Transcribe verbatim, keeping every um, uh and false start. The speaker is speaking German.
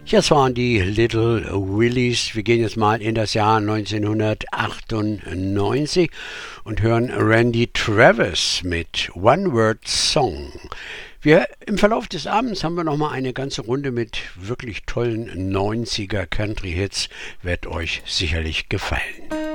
Das waren die Little Willies. Wir gehen jetzt mal in das Jahr neunzehnhundertachtundneunzig und hören Randy Travis mit One Word Song. Wir, im Verlauf des Abends haben wir noch mal eine ganze Runde mit wirklich tollen neunziger Country-Hits. Wird euch sicherlich gefallen.